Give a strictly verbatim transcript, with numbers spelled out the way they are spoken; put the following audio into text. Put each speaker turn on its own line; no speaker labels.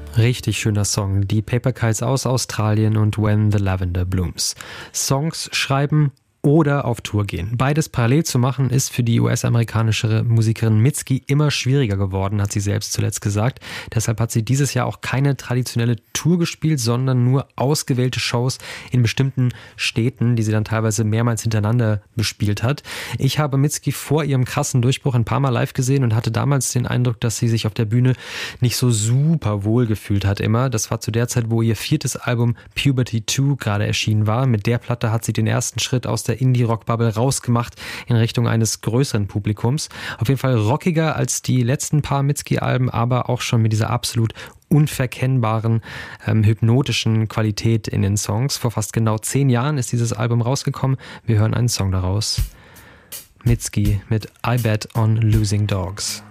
Richtig schöner Song. Die Paper Kites aus Australien und When the Lavender Blooms. Songs schreiben oder auf Tour gehen. Beides parallel zu machen, ist für die U S-amerikanische Musikerin Mitski immer schwieriger geworden, hat sie selbst zuletzt gesagt. Deshalb hat sie dieses Jahr auch keine traditionelle Tour gespielt, sondern nur ausgewählte Shows in bestimmten Städten, die sie dann teilweise mehrmals hintereinander bespielt hat. Ich habe Mitski vor ihrem krassen Durchbruch ein paar Mal live gesehen und hatte damals den Eindruck, dass sie sich auf der Bühne nicht so super wohl gefühlt hat immer. Das war zu der Zeit, wo ihr viertes Album Puberty zwei gerade erschienen war. Mit der Platte hat sie den ersten Schritt aus der der Indie-Rock-Bubble rausgemacht in Richtung eines größeren Publikums. Auf jeden Fall rockiger als die letzten paar Mitski-Alben, aber auch schon mit dieser absolut unverkennbaren, ähm, hypnotischen Qualität in den Songs. Vor fast genau zehn Jahren ist dieses Album rausgekommen. Wir hören einen Song daraus. Mitski mit I Bet on Losing Dogs.